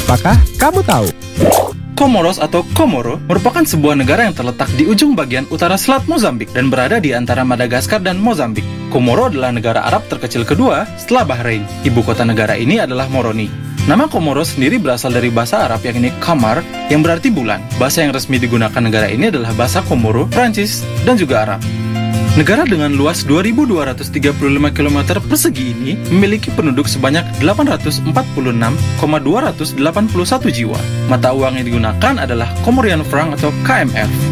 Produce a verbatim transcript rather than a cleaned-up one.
Apakah kamu tahu? Comoros atau Komoro merupakan sebuah negara yang terletak di ujung bagian utara selat Mozambik dan berada di antara Madagaskar dan Mozambik. Komoro adalah negara Arab terkecil kedua setelah Bahrain. Ibu kota negara ini adalah Moroni. Nama Komoro sendiri berasal dari bahasa Arab yakni Kamar yang berarti bulan. Bahasa yang resmi digunakan negara ini adalah bahasa Komoro, Prancis, dan juga Arab. Negara dengan luas dua ribu dua ratus tiga puluh lima kilometer persegi ini memiliki penduduk sebanyak delapan ratus empat puluh enam ribu dua ratus delapan puluh satu jiwa. Mata uang yang digunakan adalah Comorian franc atau K M F.